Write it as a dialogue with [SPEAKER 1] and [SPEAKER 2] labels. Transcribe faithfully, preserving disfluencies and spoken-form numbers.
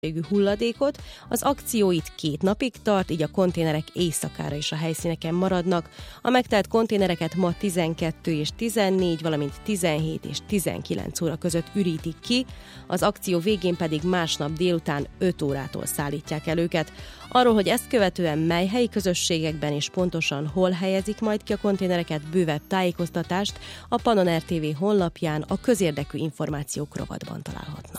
[SPEAKER 1] hulladékot. Az akció itt két napig tart, így a konténerek éjszakára is a helyszíneken maradnak. A megtelt konténereket ma tizenkettő és tizennégy, valamint tizenhét és tizenkilenc óra között ürítik ki, az akció végén pedig másnap délután öt órától szállítják el őket. Arról, hogy ezt követően mely helyi közösségekben és pontosan hol helyezik majd ki a konténereket, bővebb tájékoztatást a Pannon er té vé honlapján a közérdekű információk rovatban találhatnak.